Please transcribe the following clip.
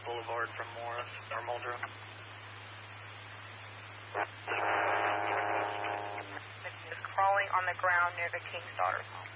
Boulevard from Morris or Muldrow. Is crawling on the ground near the King's Daughter's home.